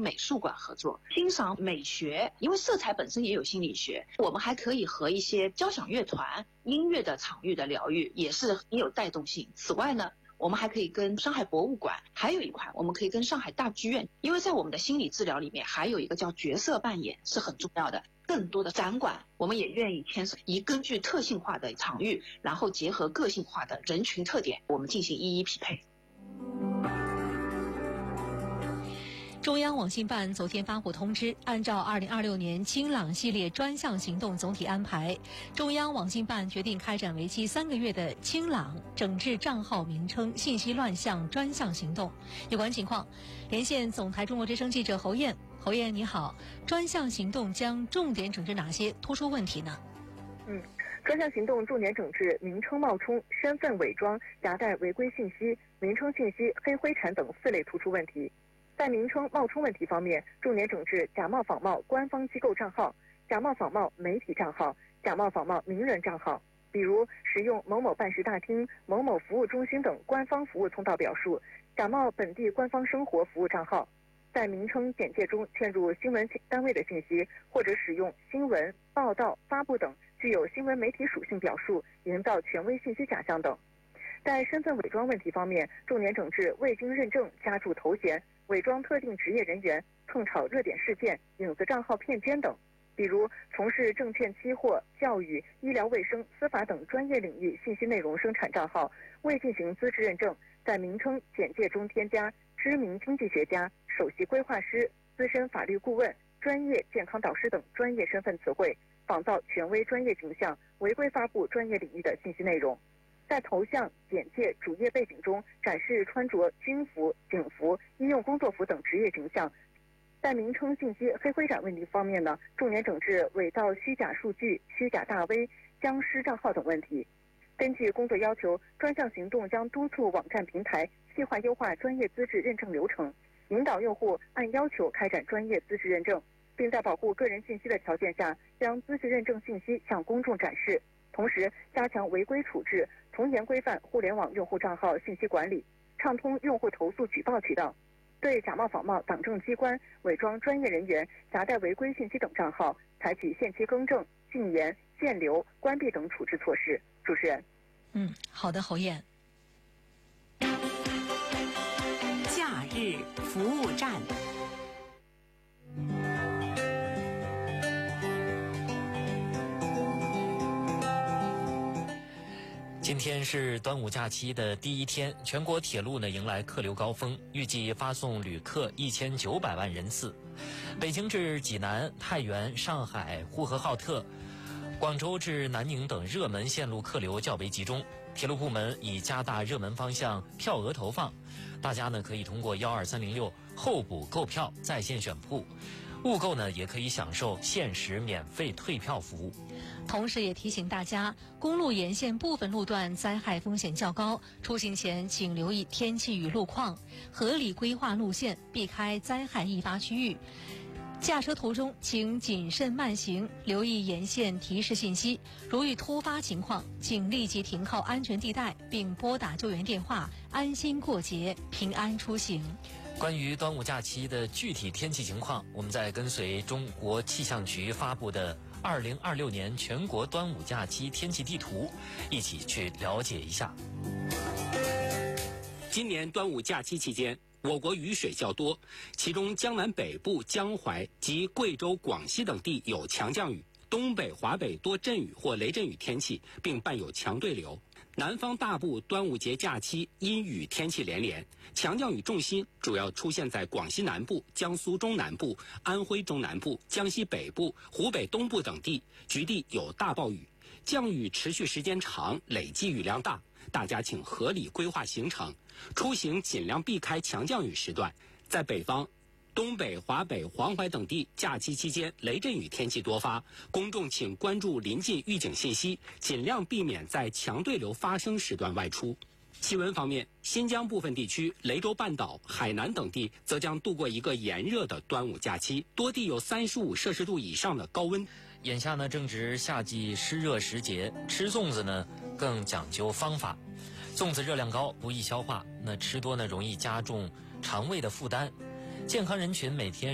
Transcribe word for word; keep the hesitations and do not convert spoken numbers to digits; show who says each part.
Speaker 1: 美术馆合作，欣赏美学，因为色彩本身也有心理学。我们还可以和一些交响乐团、音乐的场域的疗愈，也是很有带动性。此外呢，我们还可以跟上海博物馆，还有一块我们可以跟上海大剧院，因为在我们的心理治疗里面，还有一个叫角色扮演是很重要的。更多的展馆，我们也愿意牵涉，以根据特性化的场域，然后结合个性化的人群特点，我们进行一一匹配。
Speaker 2: 中央网信办昨天发布通知，按照二零二六年清朗系列专项行动总体安排，中央网信办决定开展为期三个月的清朗整治账号名称信息乱象专项行动。有关情况，连线总台中国之声记者侯燕。侯燕你好，专项行动将重点整治哪些突出问题呢？
Speaker 3: 嗯，专项行动重点整治名称冒充、身份伪装、夹带违规信息、名称信息黑灰产等四类突出问题。在名称冒充问题方面，重点整治假冒仿冒官方机构账号、假冒仿冒媒体账号、假冒仿冒名人账号，比如使用某某办事大厅、某某服务中心等官方服务通道表述，假冒本地官方生活服务账号，在名称简介中嵌入新闻单位的信息，或者使用新闻、报道、发布等具有新闻媒体属性表述，营造权威信息假象等。在身份伪装问题方面，重点整治未经认证加注头衔、伪装特定职业人员、蹭炒热点事件、影子账号骗捐等。比如从事证券期货、教育、医疗卫生、司法等专业领域信息内容生产账号，未进行资质认证，在名称简介中添加知名经济学家、首席规划师、资深法律顾问、专业健康导师等专业身份词汇，仿造权威专业形象，违规发布专业领域的信息内容。在头像、简介、主页背景中展示穿着军服、警服、医用工作服等职业形象。在名称信息黑灰产问题方面呢，重点整治伪造虚假数据、虚假大 V、僵尸账号等问题。根据工作要求，专项行动将督促网站平台细化优化专业资质认证流程，引导用户按要求开展专业资质认证，并在保护个人信息的条件下，将资质认证信息向公众展示。同时，加强违规处置，从严规范互联网用户账号信息管理，畅通用户投诉举报渠道，对假冒仿冒党政机关、伪装专业人员、夹带违规信息等账号采取限期更正、禁言、限流、关闭等处置措施。主持人，
Speaker 2: 嗯，好的，侯燕。
Speaker 4: 假日服务站。
Speaker 5: 今天是端午假期的第一天，全国铁路呢迎来客流高峰，预计发送旅客一千九百万人次。北京至济南、太原、上海、呼和浩特、广州至南宁等热门线路客流较为集中。铁路部门已加大热门方向票额投放，大家呢可以通过幺二三零六候补购票在线选铺。误购呢，也可以享受限时免费退票服务。
Speaker 2: 同时也提醒大家，公路沿线部分路段灾害风险较高，出行前请留意天气与路况，合理规划路线，避开灾害易发区域。驾车途中请谨慎慢行，留意沿线提示信息。如遇突发情况，请立即停靠安全地带，并拨打救援电话，安心过节，平安出行。
Speaker 5: 关于端午假期的具体天气情况，我们在跟随中国气象局发布的二零二六年全国端午假期天气地图，一起去了解一下。
Speaker 6: 今年端午假期期间，我国雨水较多，其中江南北部、江淮及贵州、广西等地有强降雨，东北、华北多阵雨或雷阵雨天气，并伴有强对流。南方大部端午节假期阴雨天气连连，强降雨重心主要出现在广西南部、江苏中南部、安徽中南部、江西北部、湖北东部等地，局地有大暴雨。降雨持续时间长，累计雨量大，大家请合理规划行程，出行尽量避开强降雨时段。在北方，东北、华北、黄淮等地假期期间雷阵雨天气多发，公众请关注临近预警信息，尽量避免在强对流发生时段外出。气温方面，新疆部分地区、雷州半岛、海南等地则将度过一个炎热的端午假期，多地有三十五摄氏度以上的高温。
Speaker 5: 眼下呢正值夏季湿热时节，吃粽子呢更讲究方法。粽子热量高，不易消化，那吃多呢容易加重肠胃的负担。健康人群每天